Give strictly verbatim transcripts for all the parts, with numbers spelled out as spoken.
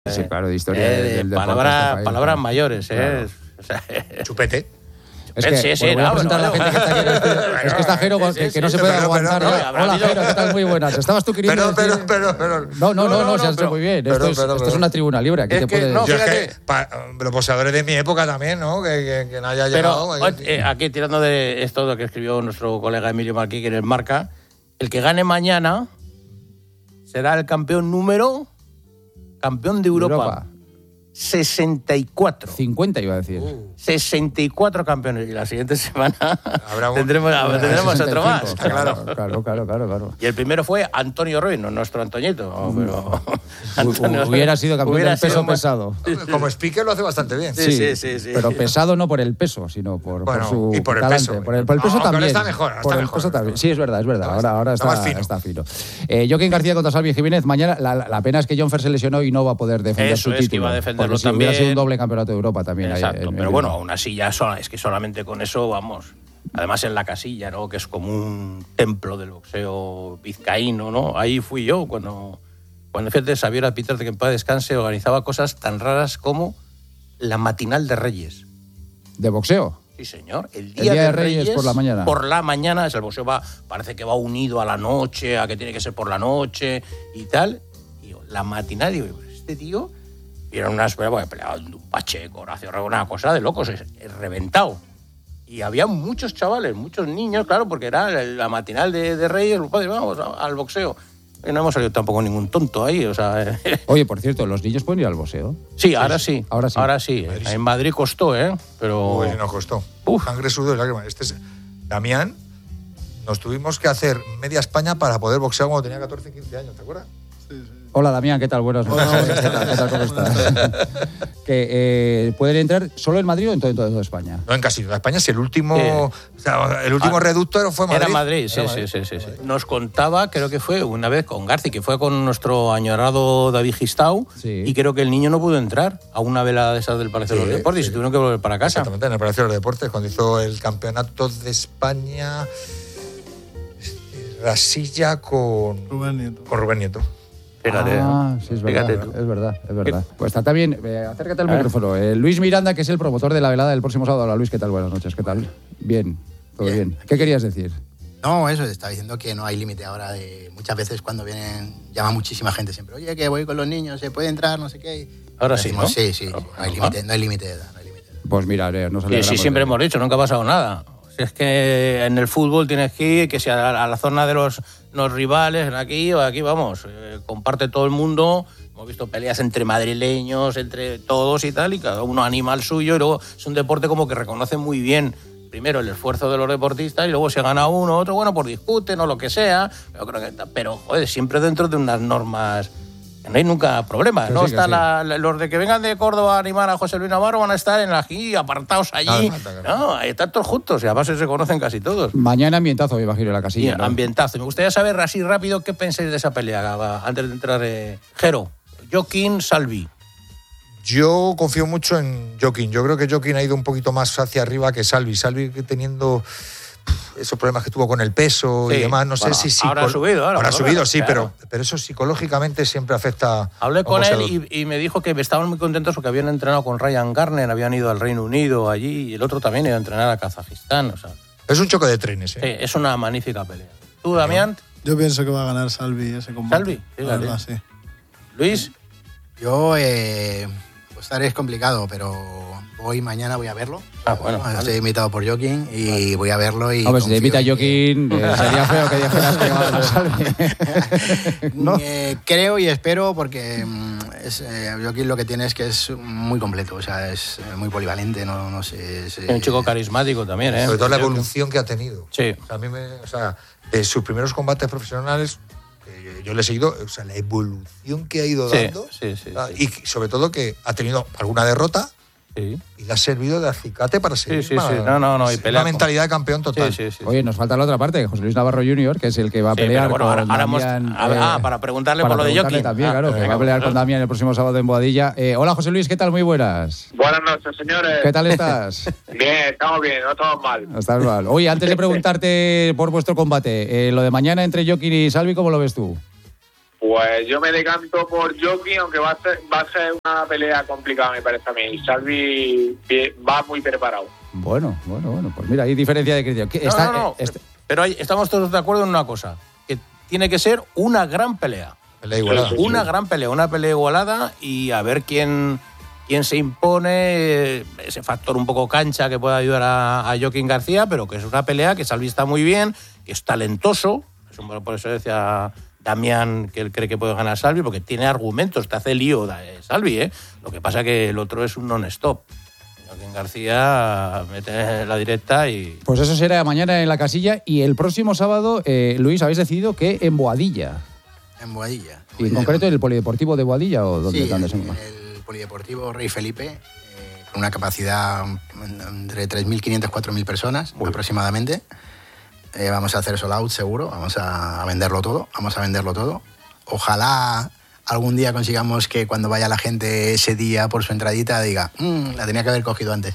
Sí, claro, de historia eh, del deporte. Palabra, este país, palabras claro. mayores, ¿eh? Claro. O sea, Chupete. Es que, sí, sí, bueno, voy a no, presentar no, a la gente que está aquí en el estudio. Es que está Jero, Sí, sí, que, sí, que no sí, se puede pero, aguantar. pero, ya. no, habrá Hola, habido- Jero, ¿qué tal? Muy buenas. Estabas tú queriendo Pero, pero, decir- pero, pero. No, no, no, no, no, se has hecho pero- muy bien. pero, Esto, es, pero, esto pero- es una tribuna libre. Aquí Es te que puedes... no, Yo es fíjate. que, pa- los boxeadores de mi época también, ¿no? Que, que, que no haya llegado. Pero eh, aquí, tirando de esto lo que escribió nuestro colega Emilio Marquí, que en el Marca, el que gane mañana será el campeón número... Campeón de Europa. Europa. sesenta y cuatro. cincuenta iba a decir. sesenta y cuatro campeones. Y la siguiente semana Habrá un- tendremos, tendremos otro más. sesenta y cinco, claro. Claro, claro, claro, claro. Y el primero fue Antonio Ruiz, no nuestro Antoñito. Pero Antonio- Hubiera sido campeón hubiera del peso sido más- pesado. Como speaker lo hace bastante bien. Sí, sí, sí, sí. Pero pesado no por el peso, sino por, Bueno, por su y por el talante. peso. Por el, por el peso No, ahora también. está mejor, ahora Por está el mejor. peso también. Sí, es verdad, es verdad. Ahora, ahora está, está más fino. está fino. Eh, Joaquín García contra Salvi Jiménez. Mañana, la, la pena es que John Fer se lesionó y no va a poder defender Eso su es, que título. iba a defenderlo porque si hubiera también. sido un doble campeonato de Europa también. ahí Exacto, en- pero en- bueno, aún así ya sola, es que solamente con eso vamos. Además en la casilla, ¿no? Que es como un templo del boxeo vizcaíno, ¿no? Ahí fui yo cuando, cuando fíjate, Xavier Peter, de que en paz descanse, organizaba cosas tan raras como la matinal de Reyes. ¿De boxeo? Sí, señor. El día, El día de, de Reyes por la mañana. Por la mañana, es el boxeo va, parece que va unido a la noche, a que tiene que ser por la noche y tal. Y yo, la matinal, digo, este tío... Y eran unas peleas, peleaban un Pacheco, Horacio Rego, una cosa de locos, es, es reventado. Y había muchos chavales, muchos niños, claro, porque era la matinal de, de Reyes, padre, vamos al boxeo. Y no hemos salido tampoco ningún tonto ahí, o sea... Oye, por cierto, ¿los niños pueden ir al boxeo? Sí, ahora sí, Ahora sí. Ahora sí. En Madrid costó, ¿eh? Pero... Uy, nos costó. Uf. Sangre, sudor y lágrimas. Este es Damián. Nos tuvimos que hacer media España para poder boxear cuando tenía catorce, quince años, ¿te acuerdas? Hola, Damián, ¿qué tal? Buenas noches. ¿Qué tal? ¿Qué tal? ¿Cómo estás? que eh, pueden entrar solo en Madrid o en todo, en toda España. No, en casi toda España, si el último, Sí. o sea, el último Ah, reducto fue Madrid. Era Madrid, sí, Era sí, Madrid. sí, sí, sí. Nos contaba, creo que fue una vez con Garci, que fue con nuestro añorado David Gistau, Sí. y creo que el niño no pudo entrar a una velada de esas del Palacio de Sí, los Deportes y sí. se tuvieron que volver para casa. Exactamente, en el Palacio de los Deportes, cuando hizo el campeonato de España Rasilla con Rubén Nieto. con Rubén Nieto. Fíjate, Ah, ¿no? sí, es verdad. Fíjate tú. Es verdad, es verdad. Pues está bien. Eh, acércate al A ver. micrófono. Eh, Luis Miranda, que es el promotor de la velada del próximo sábado. Hola, Luis, ¿qué tal? Buenas noches, ¿qué tal? Bien, todo bien. Bien. ¿Qué querías decir? No, eso, estaba diciendo que no hay límite ahora. De, muchas veces cuando vienen, llama muchísima gente siempre, oye, que voy con los niños, ¿se puede entrar? No sé qué. Ahora Y sí, decimos, ¿no? Sí, sí, Claro, no hay normal. límite no hay límite de edad. No hay límite de edad. Pues mira, eh, nos Sí, alegramos sí, siempre de- hemos dicho, nunca ha pasado nada. Si es que en el fútbol tienes que ir, que sea a la zona de los, los rivales, aquí o aquí, vamos, eh, comparte todo el mundo. Hemos visto peleas entre madrileños, entre todos y tal, y cada uno anima al suyo, y luego es un deporte como que reconoce muy bien, primero, el esfuerzo de los deportistas, y luego si gana uno, otro, bueno, pues discuten o lo que sea, pero, creo que, pero joder, siempre dentro de unas normas... que no hay nunca problema, Que ¿no? sí, que Está sí. la- la- los de que vengan de Córdoba a animar a José Luis Navarro van a estar en aquí, apartados allí. Nada, falta que no. No, ahí están todos juntos y además se conocen casi todos. Mañana ambientazo, me imagino, en la Y casilla. ¿no? ambientazo. Me gustaría saber así rápido qué pensáis de esa pelea, va, antes de entrar. Eh, Jero, Joaquín Salvi. Yo confío mucho en Joaquín. Yo creo que Joaquín ha ido un poquito más hacia arriba que Salvi. Salvi que teniendo pf, esos problemas que tuvo con el peso Sí, y demás, no bueno, sé si... ahora ha psicol- subido, ahora, Ahora ha por lo subido, menos, sí, claro. pero, pero eso psicológicamente siempre afecta... Hablé a un con él boxeador. y, y me dijo que estaban muy contentos porque habían entrenado con Ryan Garner, habían ido al Reino Unido allí y el otro también iba a entrenar a Kazajistán. O sea, Es un choque de trenes, ¿eh? sí, es una magnífica pelea. ¿Tú, Damián? Yo pienso que va a ganar Salvi ese combate. Salvi, La fíjate. verdad, sí. Luis, Yo, eh, apostar es complicado, pero voy mañana, voy a verlo. Ah, bueno, vale. Estoy invitado por Joaquín y voy a verlo. Y Hombre, si te confío invita en que- Joaquín, eh, sería feo que dijeras que va a Salvi. ¿No? Eh, creo y espero porque mm, es, eh, Joaquín lo que tiene es que es muy completo, o sea, es eh, muy polivalente, no, no sé. Es, es un chico carismático también, ¿eh? Sobre todo la evolución que ha tenido. Sí. O sea, a mí me, o sea, de sus primeros combates profesionales, eh, yo le he seguido, o sea, la evolución que ha ido Sí, dando. sí, sí, ah, sí. Y sobre todo que ha tenido alguna derrota Sí. y le ha servido de acicate para seguir. sí, para- sí. No, no, no, y es pelea una con- mentalidad de campeón total. Sí, sí, sí. Oye, nos falta la otra parte, José Luis Navarro junior, que es el que va a Sí, pelear pero bueno, ahora- con ahora hemos- Damián. ah, para preguntarle por lo de preguntarle Joaquín. también, Ah, claro, que venga, va a pelear pues, con Damián el próximo sábado en Boadilla. Eh, hola, José Luis, ¿qué tal? Muy buenas. Buenas noches, señores. ¿Qué tal estás? Bien, estamos bien, no estamos mal. Estás mal. Oye, antes de preguntarte por vuestro combate, eh, lo de mañana entre Joaquín y Salvi, ¿cómo lo ves tú? Pues yo me decanto por Jockey, aunque va a ser, va a ser una pelea complicada, me parece a mí. Salvi va muy preparado. Bueno, bueno, bueno. Pues mira, hay diferencia de criterio. No, Está, no, no. eh, este- Pero hay- estamos todos de acuerdo en una cosa, que tiene que ser una gran pelea. Pelea igualada. Sí, sí, sí. Una gran pelea, una pelea igualada y a ver quién, quién se impone, ese factor un poco cancha que pueda ayudar a, a Joaquín García, pero que es una pelea que Salvi está muy bien, que es talentoso, es un- por eso decía Damián que él cree que puede ganar Salvi, porque tiene argumentos, te hace lío eh, Salvi, ¿eh? Lo que pasa que el otro es un non-stop. Joaquín García mete la directa y... Pues eso será mañana en la casilla y el próximo sábado, eh, Luis, habéis decidido que en Boadilla. En Boadilla. Y en concreto en el Polideportivo de Boadilla o dónde Sí, están en, de en el Polideportivo Rey Felipe, eh, con una capacidad entre tres mil quinientas y cuatro mil personas aproximadamente. Eh, vamos a hacer sold out seguro, vamos a, a venderlo todo, vamos a venderlo todo. Ojalá algún día consigamos que cuando vaya la gente ese día por su entradita diga, mmm, la tenía que haber cogido antes.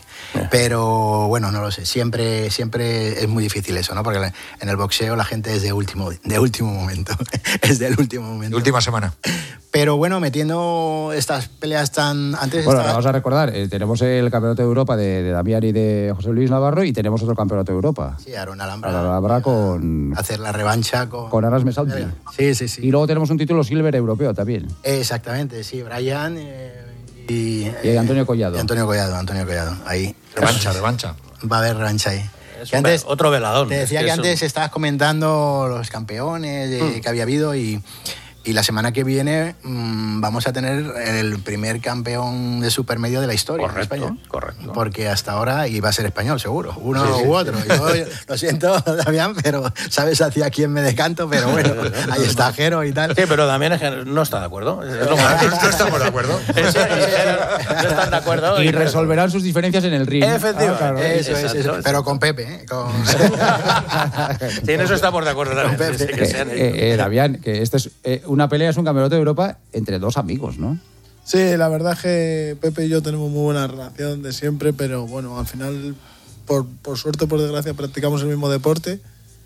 Pero bueno, no lo sé, siempre, siempre es muy difícil eso, ¿no? Porque en el boxeo la gente es de último, de último momento, es del último momento. Última semana. Pero bueno, metiendo estas peleas tan... Antes Bueno, estaba- vamos a recordar, eh, tenemos el Campeonato de Europa de, de Damián y de José Luis Navarro y tenemos otro Campeonato de Europa. Sí, Aaron Alhambra. Aaron Alhambra con- Hacer la revancha con... Con Aras Mesaldi. Sí, sí, sí. Y luego tenemos un título Silver europeo también. Exactamente, sí, Brian eh, y... Y Antonio Collado. y Antonio Collado, Antonio Collado, ahí. Revancha, revancha. Va a haber revancha ahí. Es Que un antes, ve- otro veladón. te Es decía que que es un- antes estabas comentando los campeones eh, Mm. que había habido y, y la semana que viene mm, vamos a tener el primer campeón de supermedio de la historia Correcto, en España. correcto. Porque hasta ahora iba a ser español, seguro. Uno u otro. Yo, yo- lo siento, Damián, pero sabes hacia quién me decanto, pero bueno, ahí está Jero y tal. Sí, pero Damián es que no está de acuerdo. Es lo más- No, no estamos de acuerdo. Es- es- no están de acuerdo. Y resolverán sus diferencias en el ring. Efectivamente. Ah, claro. Eso es, Exacto, eso. exacto. Pero con Pepe, ¿eh? Con... Sí, en eso estamos de acuerdo también. Pepe. sí, que Que, sean ellos. eh, eh, Damián, que esto es eh, una pelea, es un campeonato de Europa entre dos amigos, ¿no? Sí, la verdad es que Pepe y yo tenemos muy buena relación de siempre, pero bueno, al final, por, por suerte o por desgracia, practicamos el mismo deporte.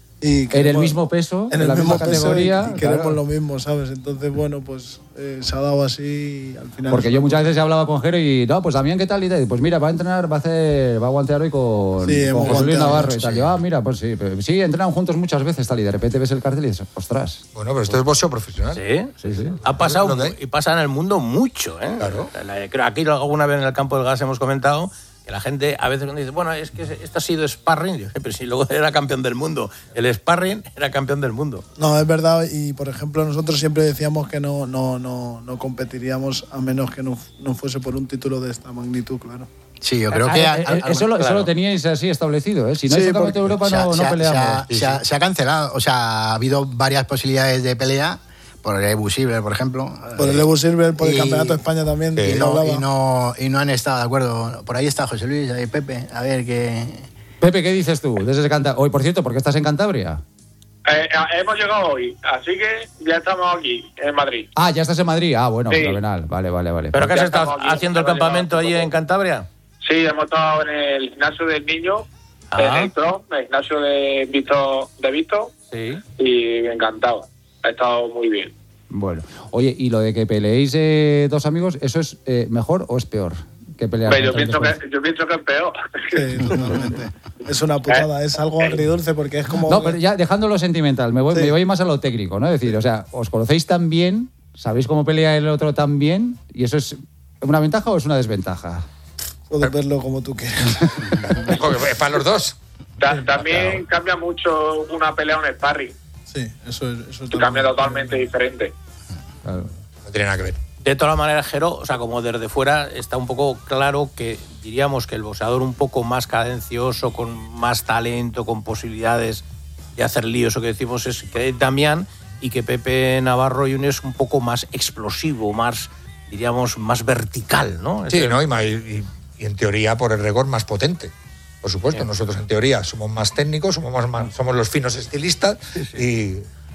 Y En el queremos- mismo peso, en en el la mismo misma peso categoría. y, y queremos claro. lo mismo, ¿sabes? Entonces, bueno, pues eh, se ha dado así y al final... Porque es yo una muchas cosa- veces he hablado con Jero y, no, pues Damián, ¿qué tal? Y tal. Pues mira, va a entrenar, va a hacer, va a guantear hoy con, Sí, con hemos José Luis guanteado Navarro y mucho, tal. sí. Yo, ah, mira, pues sí, pero sí, entrenan juntos muchas veces, tal, y de repente ves el cartel y dices, ostras. Bueno, pero esto es boxeo profesional. Sí, Sí, sí. ha pasado Lo que hay. y pasa en el mundo mucho, ¿eh? Claro. La- creo- Aquí alguna vez en el campo del gas hemos comentado que la gente a veces dice, bueno, es que esto ha sido sparring, yo, pero si luego era campeón del mundo, el sparring era campeón del mundo. No, es verdad, y por ejemplo, nosotros siempre decíamos que no, no, no, no competiríamos a menos que no, no fuese por un título de esta magnitud, claro. Sí, yo creo que... Ah, al- eh, al- eh, eso, lo, eso claro. lo teníais así establecido, ¿eh? Si no Sí, es el campeonato de porque Europa, se ha- no, se no ha- se peleamos. ha- se ha- se ha cancelado, o sea, ha habido varias posibilidades de pelea, por el Ebu Silver, por ejemplo. Por el Ebu Silver, por el Y- Campeonato de España también. Y que no, hablaba. y, no, y no han estado de acuerdo. Por ahí está José Luis, ahí Pepe, a ver qué... Pepe, ¿qué dices tú? Desde Canta- Hoy, por cierto, ¿por qué estás en Cantabria? Eh, eh, hemos llegado hoy, así que ya estamos aquí, en Madrid. Ah, ya estás en Madrid. Ah, bueno, Sí. fenomenal. Vale, vale, vale. ¿Pero qué has Ya estado estamos aquí, haciendo el hemos campamento llegado allí hace en poco. Cantabria? Sí, hemos estado en el gimnasio del niño, Ah. en el Tron, el gimnasio de Víctor, de Víctor, Sí. y encantado. Ha estado muy bien. Bueno, oye, ¿y lo de que peleéis eh, dos amigos, eso es eh, mejor o es peor que pelear? Pero yo entre pienso, dos? que, yo pienso que es peor. Sí, totalmente. Es una putada, es algo agridulce porque es como... No, pero ya dejando lo sentimental, me voy, Sí. me voy más a lo técnico, ¿no? Es decir, o sea, os conocéis tan bien, sabéis cómo pelea el otro tan bien, y eso es una ventaja o es una desventaja. Puedes verlo como tú quieras. Porque es para los dos. Ta- también cambia mucho una pelea a un sparring. Sí, eso es... Eso es Que cambia totalmente diferente. Claro. No tiene nada que ver. De todas maneras, Jero, o sea, como desde fuera está un poco claro que diríamos que el boxeador un poco más cadencioso, con más talento, con posibilidades de hacer lío, eso que decimos es que Damián, y que Pepe Navarro Junior es un poco más explosivo, más, diríamos, más vertical, ¿no? Sí, Ese- ¿no? Y, ma- y- y en teoría, por el rigor, más potente. Por supuesto, Bien. nosotros en teoría somos más técnicos, somos, más, más- somos los finos estilistas y,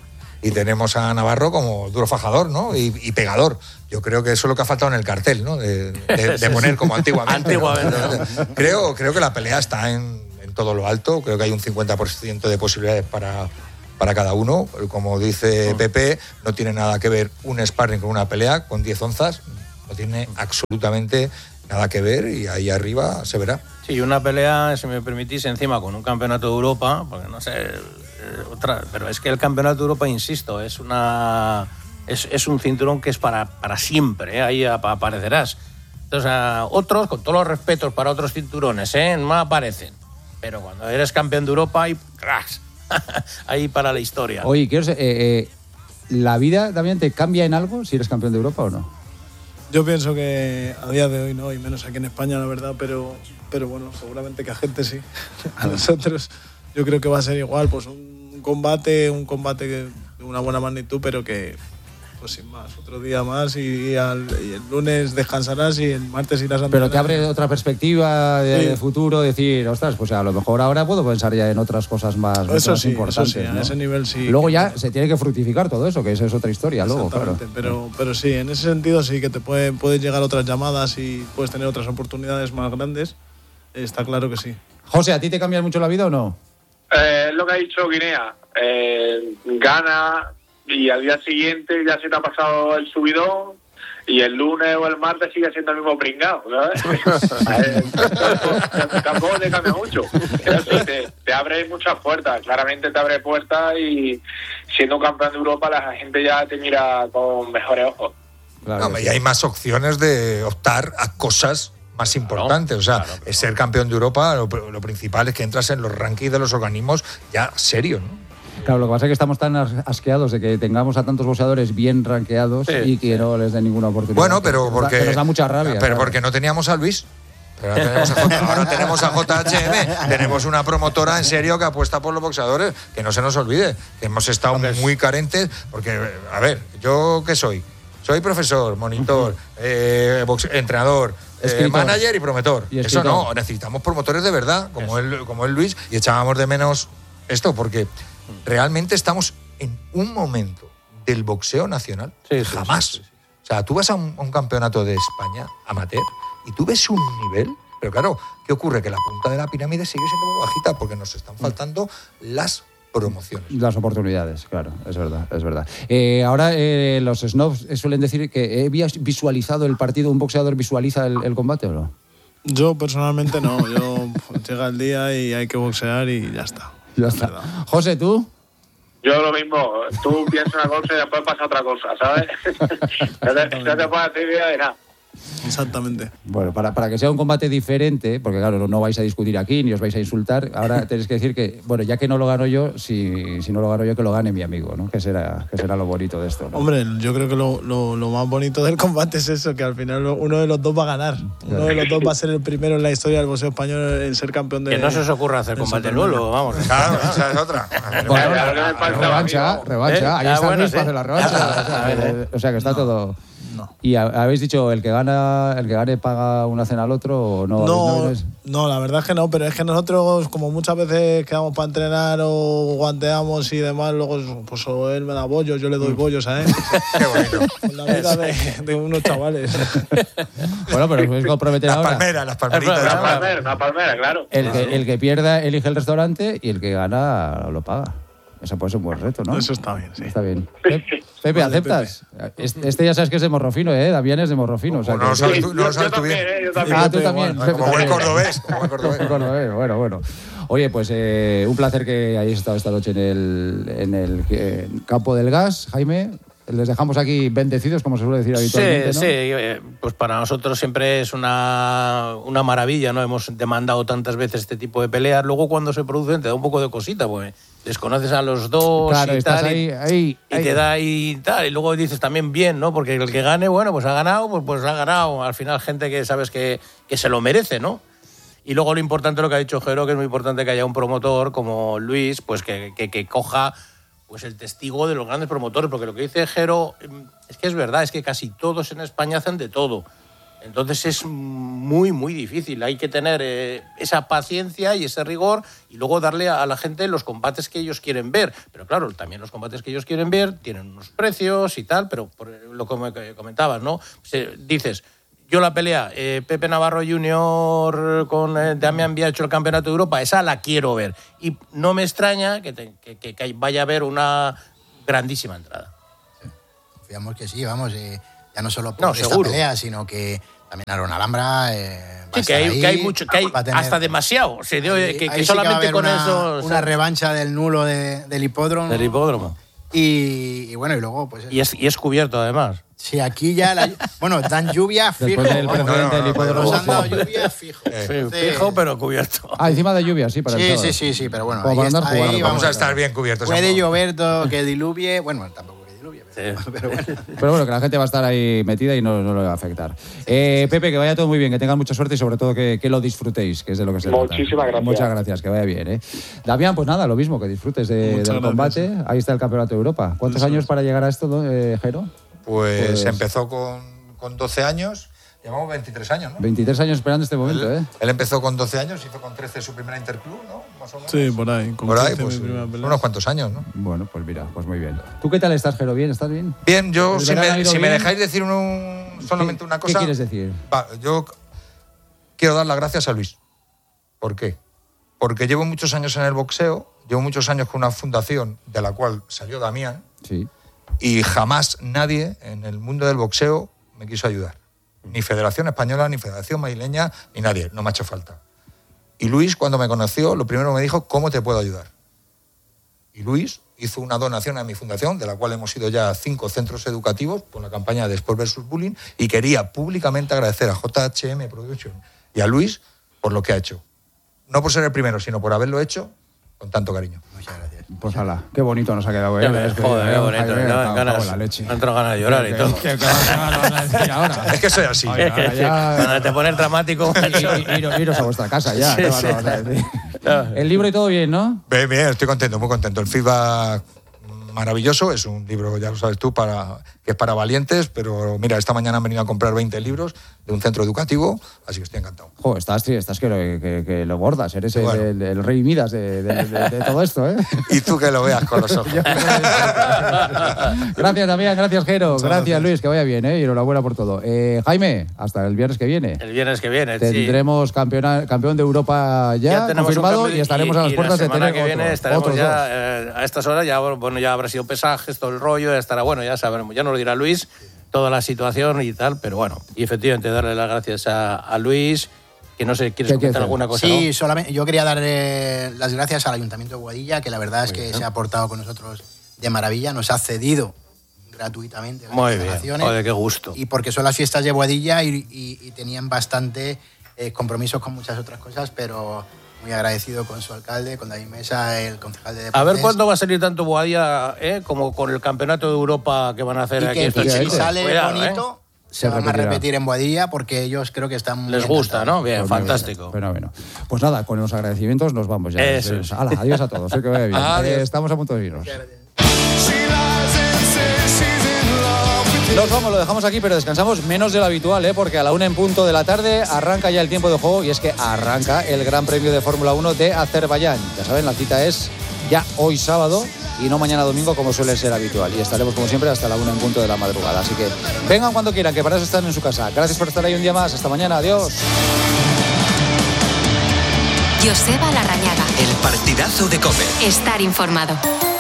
y tenemos a Navarro como duro fajador, ¿no? Y, y pegador. Yo creo que eso es lo que ha faltado en el cartel, ¿no? De, de- de poner como antiguamente. ¿no? Antiguamente, Creo, creo que la pelea está en, en todo lo alto. Creo que hay un cincuenta por ciento de posibilidades para, para cada uno. Como dice mm. Pepe, no tiene nada que ver un sparring con una pelea con diez onzas, no tiene absolutamente nada que ver, y ahí arriba se verá. Sí, una pelea, si me permitís, encima con un campeonato de Europa, porque no sé, eh, otra, pero es que el campeonato de Europa, insisto, es una es, es un cinturón que es para, para siempre, ¿eh? Ahí aparecerás. Entonces, a otros, con todos los respetos para otros cinturones, ¿eh? No aparecen. Pero cuando eres campeón de Europa, ahí, crash, ahí para la historia. Oye, quiero saber, eh, eh, ¿la vida también te cambia en algo si eres campeón de Europa o no? Yo pienso que a día de hoy no, y menos aquí en España, la verdad, pero, pero bueno, seguramente que a gente sí. A nosotros yo creo que va a ser igual, pues un combate, un combate de una buena magnitud, pero que, pues sin más, otro día más y, al, y el lunes descansarás y el martes irás a... Pero te abre otra perspectiva de, sí. de futuro, decir, ostras, pues a lo mejor ahora puedo pensar ya en otras cosas más, eso más sí, importantes. Eso sí, ¿no? a ese nivel sí. Luego ya se tiene que fructificar todo eso, que eso es otra historia luego, claro. Pero, pero sí, en ese sentido sí que te puede, puedes llegar a otras llamadas y puedes tener otras oportunidades más grandes, está claro que sí. José, ¿a ti te cambia mucho la vida o no? Eh, es lo que ha dicho Guinea, eh, gana y al día siguiente ya se te ha pasado el subidón y el lunes o el martes sigue siendo el mismo pringado, ¿sabes? Tampoco te cambia mucho. Pero sí, te, te abre muchas puertas, claramente te abre puertas, y siendo campeón de Europa la gente ya te mira con mejores ojos. Claro, no, y hay más opciones de optar a cosas más importantes. Claro, o sea, claro, claro. Ser campeón de Europa, lo, lo principal es que entras en los rankings de los organismos ya serios, ¿no? Claro, lo que pasa es que estamos tan asqueados de que tengamos a tantos boxeadores bien rankeados, sí, y que sí. no les den ninguna oportunidad. Bueno, pero porque... Que nos da mucha rabia. Pero claro. porque no teníamos a Luis. Pero ahora tenemos a, J, ahora tenemos a J H M, tenemos una promotora en serio que apuesta por los boxeadores, que no se nos olvide, que hemos estado muy carentes, porque, a ver, ¿yo qué soy? Soy profesor, monitor, eh, boxe, entrenador, eh, manager y promotor. Y Eso no, necesitamos promotores de verdad, como él, como él Luis, y echábamos de menos esto, porque realmente estamos en un momento del boxeo nacional, sí, sí, jamás. Sí, sí, sí. O sea, tú vas a un, a un campeonato de España amateur y tú ves un nivel, pero claro, ¿qué ocurre? Que la punta de la pirámide sigue siendo muy bajita porque nos están faltando las promociones. Las oportunidades, claro, es verdad, es verdad. Eh, ahora eh, los snobs suelen decir que he visualizado el partido, ¿un boxeador visualiza el, el combate o no? Yo personalmente no, yo llega el día y hay que boxear y ya está. Ya está. José, ¿tú? Yo lo mismo, tú piensas una cosa y después pasa otra cosa, ¿sabes? No te, no te puedes hacer idea de nada. Exactamente. Bueno, para, para que sea un combate diferente, porque claro, no, no vais a discutir aquí ni os vais a insultar, ahora tenéis que decir que, bueno, ya que no lo gano yo, si, si no lo gano yo, que lo gane mi amigo, ¿no? Que será, que será lo bonito de esto, ¿no? Hombre, yo creo que lo, lo, lo más bonito del combate es eso, que al final uno de los dos va a ganar. Uno de los dos va a ser el primero en la historia del boxeo español en ser campeón de... Que no se os ocurra hacer combate nulo, vamos. Claro, esa es otra. Bueno, revancha, revancha. Ahí está Luis para hacer la revancha. O sea, o sea, que está todo... No. ¿Y habéis dicho el que gana, el que gane paga una cena al otro o no? No, no, no, la verdad es que no, pero es que nosotros, como muchas veces quedamos para entrenar o guanteamos y demás, luego pues o él me da bollos, yo le doy bollos a él. Qué bonito. Con la vida de, de unos chavales. Bueno, pero os podéis comprometer las ahora. Palmeras, las palmeritas. Una palmera, una palmera, claro. El que, el que pierda elige el restaurante y el que gana lo paga. Eso puede ser un buen reto, ¿no? Eso está bien, sí. Está bien. Pepe, ¿aceptas? Pepe. Este ya sabes que es de Morrofino, ¿eh? Damián es de Morrofino. O sea, no lo sabes tú, no lo sabes yo tú bien. También, ¿eh? Yo también. Ah, tú también. Bueno, como buen cordobés. Como buen cordobés. cordobés. Bueno, bueno. Oye, pues eh, un placer que hayáis estado esta noche en el, en el eh, campo del gas, Jaime. Les dejamos aquí bendecidos, como se suele decir habitualmente, sí, ¿no? Sí, eh, pues para nosotros siempre es una, una maravilla, ¿no? Hemos demandado tantas veces este tipo de peleas. Luego cuando se producen te da un poco de cosita, pues les conoces a los dos, claro, y estás tal, ahí, y, ahí, y ahí. te da y tal. Y luego dices también bien, ¿no? Porque el que gane, bueno, pues ha ganado, pues, pues ha ganado. Al final gente que sabes que, que se lo merece, ¿no? Y luego lo importante, lo que ha dicho Jero, que es muy importante que haya un promotor como Luis, pues que, que, que coja pues el testigo de los grandes promotores, porque lo que dice Jero es que es verdad, es que casi todos en España hacen de todo. Entonces es muy, muy difícil. Hay que tener eh, esa paciencia y ese rigor y luego darle a la gente los combates que ellos quieren ver. Pero claro, también los combates que ellos quieren ver tienen unos precios y tal, pero por lo que comentabas, ¿no? Se, dices, yo la pelea eh, Pepe Navarro junior con eh, Damián Biagio el Campeonato de Europa, esa la quiero ver. Y no me extraña que, te, que, que, que vaya a haber una grandísima entrada. Sí. Confiamos que sí, vamos, eh, ya no solo por no, esta seguro. pelea, sino que también Aaron Alhambra... Eh, Sí, que hay, que hay mucho, que hay tener, hasta demasiado. Se dio, ahí, que, ahí que sí solamente que va a con una, eso. Una revancha del nulo de, del hipódromo. Del hipódromo. Y, y bueno, y luego, pues. Y es, y es cubierto, además. Sí, aquí ya. La, bueno, dan lluvia fijo. Después del presidente no, no, del hipódromo. Nos han dado lluvia fijo. Sí, Entonces, fijo, pero cubierto. Ah, encima de lluvia, sí, para el Sí, sábado. sí, sí, sí, pero bueno. Como Ahí para andar está, jugando. ahí, Vamos a vamos, estar bien cubiertos. Puede amor. llover, todo, que diluvie. Bueno, tampoco que diluvie, pero, Sí. pero bueno. Pero bueno, que la gente va a estar ahí metida y no, no le va a afectar. Eh, Pepe, que vaya todo muy bien, que tengan mucha suerte y sobre todo que, que lo disfrutéis, que es de lo que se trata. Muchísimas gracias. Muchas gracias, que vaya bien. ¿eh? Damián, pues nada, lo mismo, que disfrutes de, Muchas del gracias. combate. Ahí está el Campeonato de Europa. ¿Cuántos Eso años es. para llegar a esto, ¿no, eh, Jero? Pues, Pues- empezó con, con doce años, llevamos veintitrés años, ¿no? veintitrés años esperando este momento, él, ¿eh? él empezó con doce años, hizo con trece su primera interclub, ¿no? Más o menos. Sí, por ahí. Con Por ahí, quince pues mi primera pelea. unos cuantos años, ¿no? Bueno, pues mira, pues muy bien. ¿Tú qué tal estás, Jero? ¿Bien? ¿Estás bien? Bien, yo, ¿El si, verano ha me, ido si me bien? dejáis decir un- solamente ¿Qué- una qué cosa... quieres decir? Va, yo quiero dar las gracias a Luis. ¿Por qué? Porque llevo muchos años en el boxeo, llevo muchos años con una fundación de la cual salió Damián, Sí. y jamás nadie en el mundo del boxeo me quiso ayudar. Ni Federación Española, ni Federación Madrileña, ni nadie. No me ha hecho falta. Y Luis, cuando me conoció, lo primero me dijo, ¿cómo te puedo ayudar? Y Luis hizo una donación a mi fundación, de la cual hemos ido ya a cinco centros educativos con la campaña de Sport versus Bullying, y quería públicamente agradecer a J H M Production y a Luis por lo que ha hecho. No por ser el primero, sino por haberlo hecho con tanto cariño. Muchas gracias. Pues ala, qué bonito nos ha quedado. ¿eh? Ya ves, Es que, joder, qué eh, bonito. Jaime, Me cago dan en ganas, la leche. me han entrado ganas de llorar y ¿Qué- todo. qué- qué vas a decir ahora? Es que soy así. Oye, ahora ya- Cuando te pones dramático, Ir- ir- Iros a vuestra casa ya. Sí, ¿qué sí. vamos a decir? El libro y todo bien, ¿no? Bien, bien, estoy contento, muy contento. El feedback maravilloso, es un libro, ya lo sabes tú, para, que es para valientes, pero mira, esta mañana han venido a comprar veinte libros de un centro educativo, así que estoy encantado. Jo, estás, estás que, lo- que, que lo gordas, eres el, Bueno. el- el rey Midas de, de- de- de todo esto, ¿eh? Y tú que lo veas con los ojos. Gracias, Damián, gracias, Jero. Muchas Gracias, gracias. Luis, que vaya bien, ¿eh? Y enhorabuena por todo. Eh, Jaime, hasta el viernes que viene. el viernes que viene, sí. Tendremos campeona- campeón de Europa ya, tenemos un confirmado cambio y estaremos a las y puertas la de semana tener que viene otro- estaremos otros ya dos. eh, a estas horas ya bueno ya habrá sido pesajes, todo el rollo, ya estará bueno, ya sabremos, ya nos lo dirá Luis toda la situación y tal, pero bueno, y efectivamente darle las gracias a, a Luis, que no sé, ¿quieres ¿Qué comentar quieres? alguna cosa? Sí, no? solamente yo quería darle las gracias al Ayuntamiento de Boadilla, que la verdad es que se ha portado con nosotros de maravilla, nos ha cedido gratuitamente las Muy bien, instalaciones. joder, qué gusto. Y porque son las fiestas de Boadilla y, y- y tenían bastante eh, compromisos con muchas otras cosas, pero muy agradecido con su alcalde, con David Mesa, el concejal de deportes. A ver cuándo va a salir tanto Boadilla, ¿eh? Como con el Campeonato de Europa que van a hacer Y aquí que estos y si chicos. sale Cuidado, ¿eh? bonito, Se se van a repetirá. repetir en Boadilla porque ellos creo que están muy Les gusta, encantados. ¿no? Bien, Pues muy fantástico. bien, fenómeno. Pues nada, con los agradecimientos nos vamos ya. Eso Eh, es. Hala, adiós a todos, eh, que vaya bien. Adiós. Eh, estamos a punto de irnos. Nos vamos, lo dejamos aquí, pero descansamos menos de lo habitual, ¿eh? Porque a la una en punto de la tarde arranca ya el tiempo de juego y es que arranca el Gran Premio de Fórmula uno de Azerbaiyán. Ya saben, la cita es ya hoy sábado y no mañana domingo como suele ser habitual. Y estaremos como siempre hasta la una en punto de la madrugada. Así que vengan cuando quieran, que para eso están en su casa. Gracias por estar ahí un día más. Hasta mañana. Adiós. Joseba Larrañaga. El partidazo de COPE. Estar informado.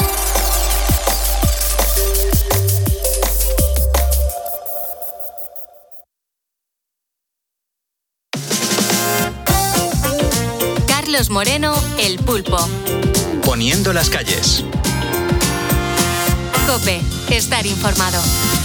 Carlos Moreno, El Pulpo. Poniendo las calles. COPE. Estar informado.